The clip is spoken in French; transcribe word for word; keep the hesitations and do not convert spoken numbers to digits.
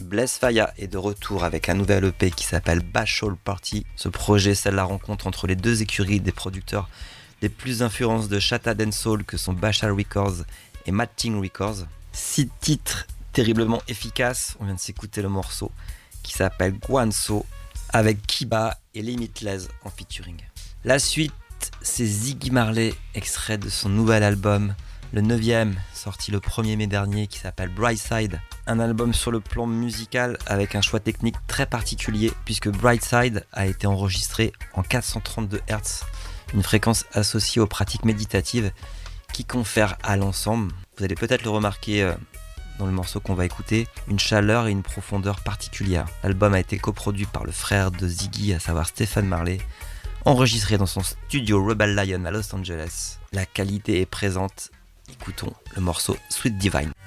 Bless Faya est de retour avec un nouvel E P qui s'appelle Bashall Party. Ce projet scelle la rencontre entre les deux écuries des producteurs les plus influences de Chata Dancehall que sont Bashall Records et Matting Records. Six titres terriblement efficaces, on vient de s'écouter le morceau qui s'appelle Guanso avec Kiba et Limitless en featuring. La suite, c'est Ziggy Marley, extrait de son nouvel album, le neuvième, sorti le premier mai dernier, qui s'appelle Brightside. Un album sur le plan musical avec un choix technique très particulier puisque Brightside a été enregistré en quatre cent trente-deux hertz, une fréquence associée aux pratiques méditatives qui confère à l'ensemble, vous allez peut-être le remarquer euh, dans le morceau qu'on va écouter, une chaleur et une profondeur particulières. L'album a été coproduit par le frère de Ziggy, à savoir Stephen Marley, enregistré dans son studio Rebel Lion à Los Angeles. La qualité est présente, écoutons le morceau Sweet Divine.